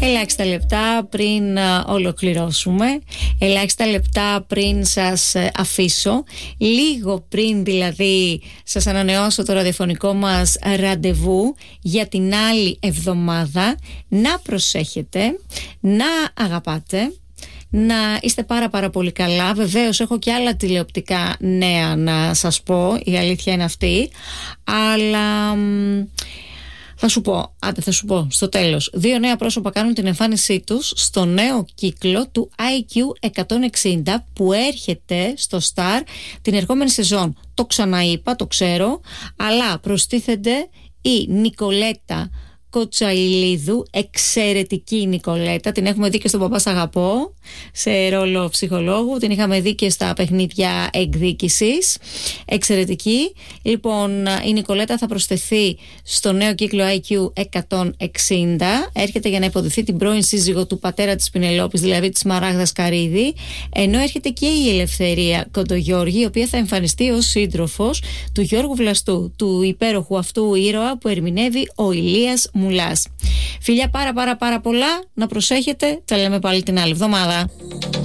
Ελάχιστα λεπτά πριν ολοκληρώσουμε, ελάχιστα λεπτά πριν σας αφήσω, λίγο πριν δηλαδή σας ανανεώσω το ραδιοφωνικό μας ραντεβού για την άλλη εβδομάδα. Να προσέχετε, να αγαπάτε, να είστε πάρα πολύ καλά. Βεβαίως έχω και άλλα τηλεοπτικά νέα να σας πω, η αλήθεια είναι αυτή, αλλά θα σου πω στο τέλος. 2 νέα πρόσωπα κάνουν την εμφάνισή τους στο νέο κύκλο του IQ 160 που έρχεται στο Star την ερχόμενη σεζόν. Το ξαναείπα, το ξέρω, αλλά προστίθενται η Νικολέτα Κοτσαηλίδου, εξαιρετική Νικολέτα. Την έχουμε δει και στον Παπά Σ' Αγαπώ σε ρόλο ψυχολόγου. Την είχαμε δει και στα παιχνίδια εκδίκησης. Εξαιρετική. Λοιπόν, η Νικολέτα θα προσθεθεί στο νέο κύκλο IQ 160. Έρχεται για να υποδηθεί την πρώην σύζυγο του πατέρα της Πινελόπης, δηλαδή της Μαράγδας Καρύδη. Ενώ έρχεται και η Ελευθερία Κοντογιώργη, η οποία θα εμφανιστεί ως σύντροφος του Γιώργου Βλαστού, του υπέροχου αυτού ήρωα που ερμηνεύει ο Ηλίας Μουλάς. Φιλιά πάρα πολλά, να προσέχετε, τα λέμε πάλι την άλλη εβδομάδα.